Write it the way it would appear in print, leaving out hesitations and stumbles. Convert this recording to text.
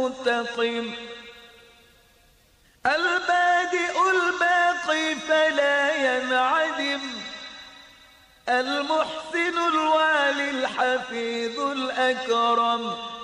المنتقم البادئ الباقي فلا ينعدم المحسن الوالي الحفيظ الأكرم